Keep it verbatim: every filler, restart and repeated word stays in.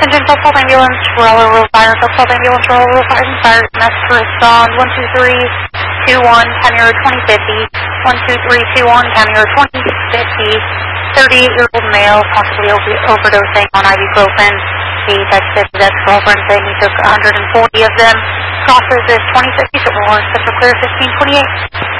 Attention, Southport Ambulance, Roller Rule Fire, Southport Ambulance, Roller Rule Fire, Fire, mess to respond, one two three two one, County Road twenty fifty, one two three two one, County Road twenty fifty, thirty-eight-year-old male, possibly overdosing on ibuprofen. He texted his ex-girlfriend saying he took one hundred forty of them. Process is twenty fifty, so we're on Central Clear fifteen twenty-eight.